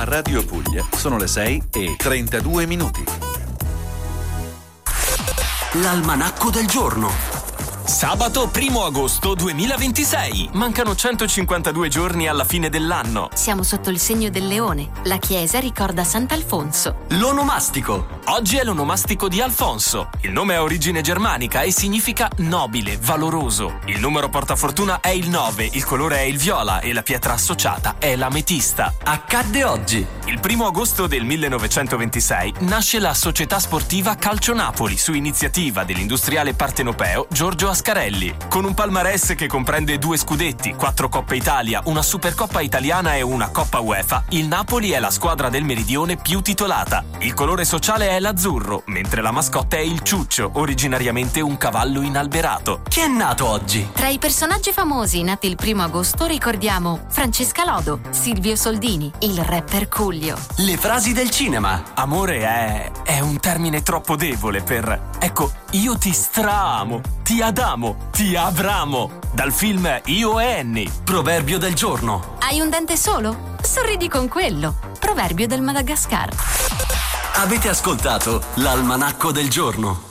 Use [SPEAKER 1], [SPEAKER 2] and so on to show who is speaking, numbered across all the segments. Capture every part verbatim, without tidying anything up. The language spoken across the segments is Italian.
[SPEAKER 1] A Radio Puglia sono le sei e trentadue minuti.
[SPEAKER 2] L'almanacco del giorno.
[SPEAKER 3] Sabato primo agosto duemilaventisei. Mancano centocinquantadue giorni alla fine dell'anno.
[SPEAKER 4] Siamo sotto il segno del leone. La chiesa ricorda Sant'Alfonso.
[SPEAKER 2] L'onomastico.
[SPEAKER 3] Oggi è l'onomastico di Alfonso. Il nome ha origine germanica e significa nobile, valoroso. Il numero portafortuna è il nove, il colore è il viola e la pietra associata è l'ametista.
[SPEAKER 2] Accadde oggi.
[SPEAKER 3] Il primo agosto del millenovecentoventisei nasce la Società Sportiva Calcio Napoli su iniziativa dell'industriale partenopeo Giorgio Ascarelli. Con un palmarès che comprende due scudetti, quattro Coppe Italia, una Supercoppa italiana e una Coppa UEFA, il Napoli è la squadra del Meridione più titolata. Il colore sociale è l'azzurro, mentre la mascotte è il ciuccio, originariamente un cavallo inalberato.
[SPEAKER 2] Chi è nato oggi?
[SPEAKER 4] Tra i personaggi famosi nati il primo agosto ricordiamo Francesca Lodo, Silvio Soldini, il rapper Coolio.
[SPEAKER 2] Le frasi del cinema.
[SPEAKER 3] Amore è... è un termine troppo debole per... Ecco, io ti straamo, ti adamo, ti avramo. Dal film Io e Annie.
[SPEAKER 2] Proverbio del giorno.
[SPEAKER 4] Hai un dente solo? Sorridi con quello. Proverbio del Madagascar.
[SPEAKER 2] Avete ascoltato l'almanacco del giorno.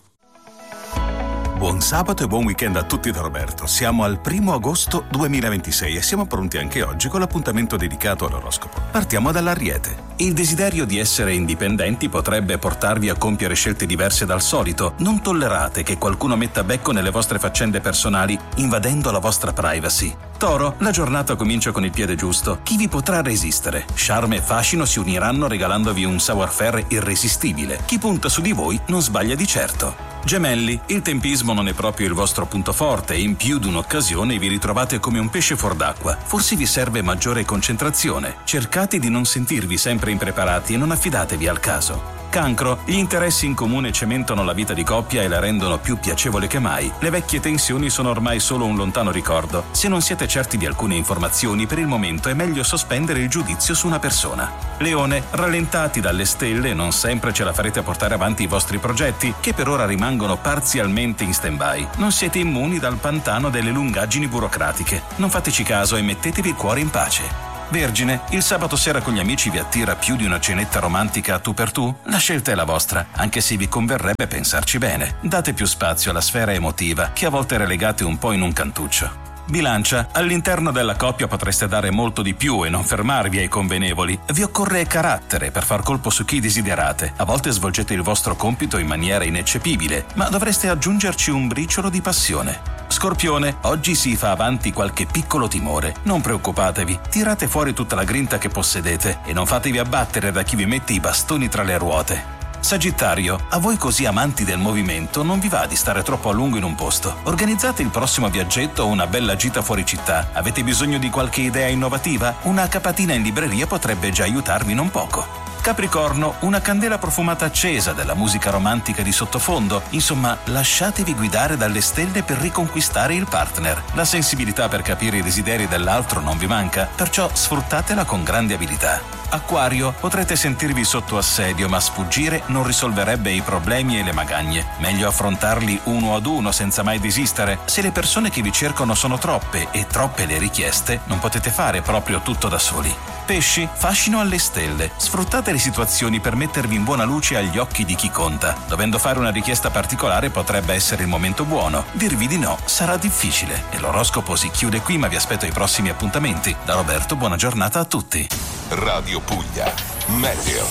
[SPEAKER 5] Buon sabato e buon weekend a tutti da Roberto. Siamo al primo agosto duemilaventisei e siamo pronti anche oggi con l'appuntamento dedicato all'oroscopo. Partiamo dall'Ariete. Il desiderio di essere indipendenti potrebbe portarvi a compiere scelte diverse dal solito. Non tollerate che qualcuno metta becco nelle vostre faccende personali, invadendo la vostra privacy. Toro, la giornata comincia con il piede giusto. Chi vi potrà resistere? Charme e fascino si uniranno regalandovi un savoir-faire irresistibile. Chi punta su di voi non sbaglia di certo. Gemelli, il tempismo non è proprio il vostro punto forte e in più di un'occasione vi ritrovate come un pesce fuor d'acqua. Forse vi serve maggiore concentrazione. Cercate di non sentirvi sempre impreparati e non affidatevi al caso. Cancro, gli interessi in comune cementano la vita di coppia e la rendono più piacevole che mai. Le vecchie tensioni sono ormai solo un lontano ricordo. Se non siete certi di alcune informazioni, per il momento è meglio sospendere il giudizio su una persona. Leone, rallentati dalle stelle, non sempre ce la farete a portare avanti i vostri progetti, che per ora rimangono parzialmente in stand-by. Non siete immuni dal pantano delle lungaggini burocratiche. Non fateci caso e mettetevi il cuore in pace. Vergine, il sabato sera con gli amici vi attira più di una cenetta romantica a tu per tu? La scelta è la vostra, anche se vi converrebbe pensarci bene. Date più spazio alla sfera emotiva, che a volte relegate un po' in un cantuccio. Bilancia, all'interno della coppia potreste dare molto di più e non fermarvi ai convenevoli. Vi occorre carattere per far colpo su chi desiderate. A volte svolgete il vostro compito in maniera ineccepibile, ma dovreste aggiungerci un briciolo di passione. Scorpione, oggi si fa avanti qualche piccolo timore. Non preoccupatevi, tirate fuori tutta la grinta che possedete e non fatevi abbattere da chi vi mette i bastoni tra le ruote. Sagittario, a voi così amanti del movimento non vi va di stare troppo a lungo in un posto. Organizzate il prossimo viaggetto o una bella gita fuori città. Avete bisogno di qualche idea innovativa? Una capatina in libreria potrebbe già aiutarvi non poco. Capricorno, una candela profumata accesa della musica romantica di sottofondo. Insomma, lasciatevi guidare dalle stelle per riconquistare il partner. La sensibilità per capire i desideri dell'altro non vi manca, perciò sfruttatela con grande abilità. Acquario, potrete sentirvi sotto assedio, ma sfuggire non risolverebbe i problemi e le magagne. Meglio affrontarli uno ad uno senza mai desistere. Se le persone che vi cercano sono troppe e troppe le richieste, non potete fare proprio tutto da soli. Pesci, fascino alle stelle. Sfruttate le situazioni per mettervi in buona luce agli occhi di chi conta. Dovendo fare una richiesta particolare potrebbe essere il momento buono. Dirvi di no sarà difficile. E l'oroscopo si chiude qui, ma vi aspetto ai prossimi appuntamenti. Da Roberto, buona giornata a tutti.
[SPEAKER 6] Radio Puglia, Meteo.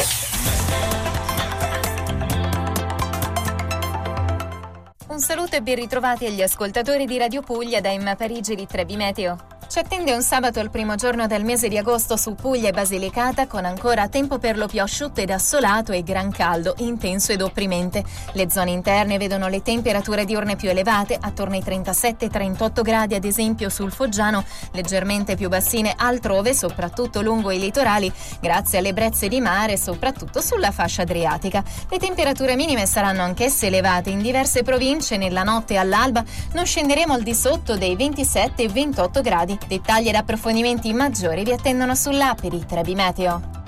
[SPEAKER 7] Un saluto e ben ritrovati agli ascoltatori di Radio Puglia da Emma Parigi di Trevi Meteo. Ci attende un sabato al primo giorno del mese di agosto su Puglia e Basilicata, con ancora tempo per lo più asciutto ed assolato e gran caldo, intenso ed opprimente. Le zone interne vedono le temperature diurne più elevate, attorno ai trentasette trentotto gradi ad esempio sul Foggiano, leggermente più bassine altrove, soprattutto lungo i litorali, grazie alle brezze di mare, soprattutto sulla fascia adriatica. Le temperature minime saranno anch'esse elevate in diverse province. Nella notte e all'alba non scenderemo al di sotto dei ventisette ventotto gradi. Dettagli ed approfondimenti maggiori vi attendono sull'app di Trevi Meteo.